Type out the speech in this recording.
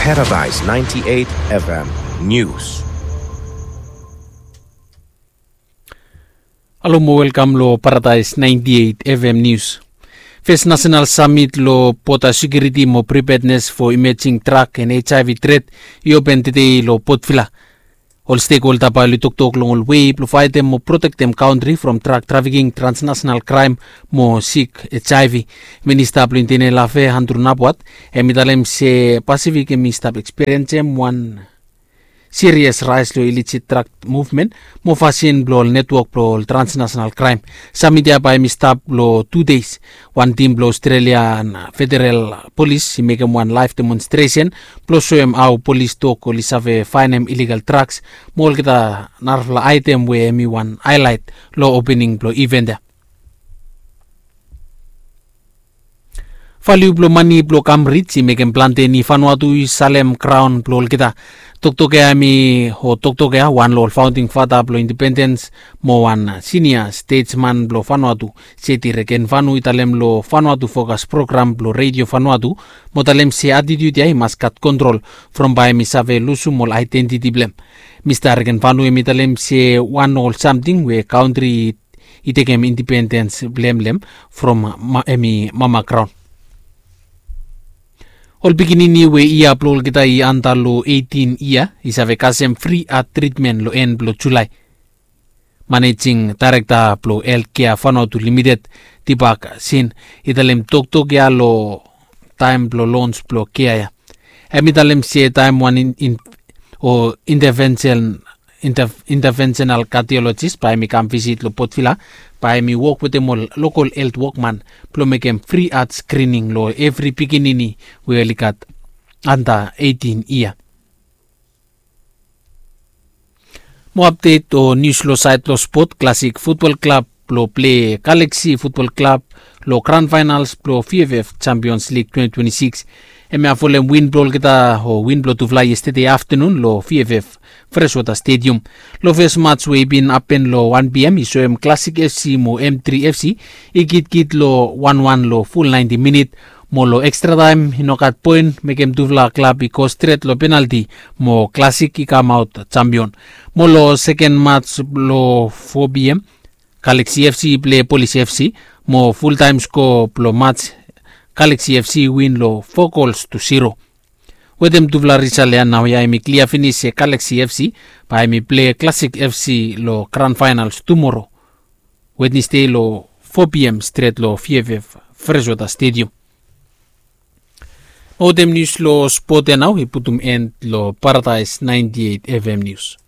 Paradise 98 FM News. Hello mo welcome lo Paradise 98 FM News. First National Summit lo pota security mo preparedness for emerging track and HIV threat i-open today lo potfila. All stakeholder pa lituktok long all way to fight them mo protect them country from drug trafficking, transnational crime mo seek HIV. Minister Plintine Lafe Handru Napwat emitalem se Pacific emistab experience one serious rise lo illicit drug movement mo fasin blo network blo transnational crime. Samidia pa emistab lo 2 days. One team blo Australian Federal Police si make one live demonstration plus soem au police talk ko lisave fine illegal drugs mol kita narfla item we mi one highlight lo opening blo event. Value blo money blo Cambridge si make plante ni Vanuatu Salem Crown blo kita toktoke ami ho toktoke one lo founding father blo independence mo one senior statesman blo Vanuatu seti reken Vanu italem lo Vanuatu focus program blo radio Vanuatu motalem se attitude ai maskat control from by misave lusu mol identity blem Mr. reken Vanu emitalem se one all something we country itekem independence blem from mama crown. All beginning we ia plol kita I antal lo 18 ia isave kasem free at treatment lo en blo July. Managing director blo Healthcare Vanuatu Limited tibak sin italem tok ya lo time blo loans blo kia. Emitalem se time one o interventional cardiologist pa mi kam visit lo potfila pa mi work with them local health workman plo mekem free at screening lo every beginning we likat anda 18 year. Mo update o news lo site lo sport Classic Football Club lo play Galaxy Football Club lo grand finals lo FFF Champions League 2026. Eme afolem win ball kita ho win blow to fly yesterday afternoon lo FFF Freshwater Stadium. Lo first match we been happen lo 1 PM isoem Classic FC mo M3 FC ikit lo 1-1 lo full 90 minute mo lo extra time hinokat point mekem tuvla club iko straight lo penalty mo Classic I come out champion. Mo lo second match lo 4 PM Galaxy FC play Police FC mo full time score lo match Galaxy FC win lo 4-0. Wedem tuvla risalean now ya mi clear finish Galaxy FC pa mi play Classic FC lo grand finals tomorrow. Wednesday lo 4 PM straight lo FFF Freshwater Stadium. Odem news lo sport now iputum end lo Paradise 98 FM News.